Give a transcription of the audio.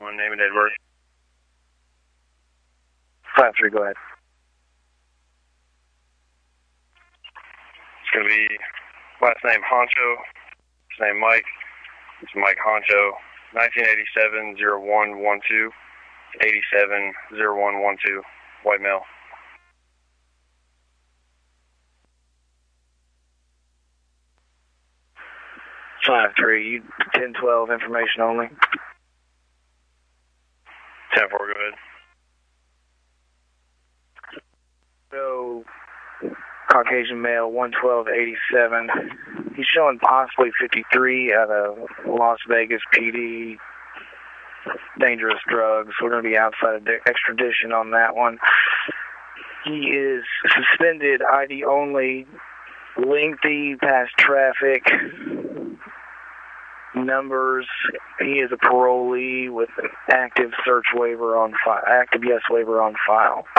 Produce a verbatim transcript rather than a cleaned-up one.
one, name and date of birth. five three, go ahead. It's going to be last name Honcho, his name Mike. It's Mike Honcho, nineteen eighty-seven oh one one two, eighty-seven oh one one two, white male. five three, you ten twelve information only. ten four, go ahead. So, Caucasian male, one twelve eighty-seven. He's showing possibly fifty-three out of Las Vegas P D. Dangerous drugs. We're going to be outside of extradition on that one. He is suspended, I D only, lengthy past traffic numbers. He is a parolee with an active search waiver on file, active yes waiver on file.